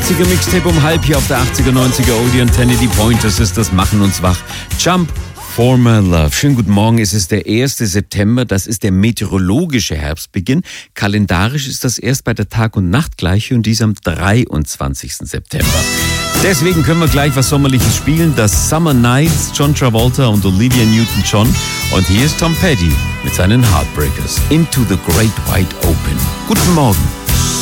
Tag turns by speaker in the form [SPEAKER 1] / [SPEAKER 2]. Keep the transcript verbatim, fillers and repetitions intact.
[SPEAKER 1] achtziger Mixtape um halb hier auf der achtziger, neunziger Oldie Antenne. Die Pointer Sisters machen uns wach. Jump for my love. Schönen guten Morgen. Es ist der erste September. Das ist der meteorologische Herbstbeginn. Kalendarisch ist das erst bei der Tag- und Nachtgleiche und dies am dreiundzwanzigsten September. Deswegen können wir gleich was Sommerliches spielen. Das Summer Nights, John Travolta und Olivia Newton-John. Und hier ist Tom Petty mit seinen Heartbreakers. Into the Great Wide Open. Guten Morgen.